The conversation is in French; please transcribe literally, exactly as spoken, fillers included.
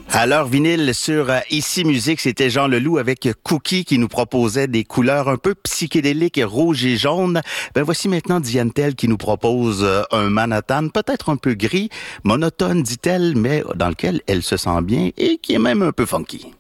À l'heure vinyle sur euh, Ici Musique, c'était Jean Leloup avec Cookie qui nous proposait des couleurs un peu psychédéliques, rouge et jaune. Ben voici maintenant Diane Tell qui nous propose euh, un Manhattan peut-être un peu gris, monotone dit-elle, mais dans lequel elle se sent bien et qui est même un peu funky.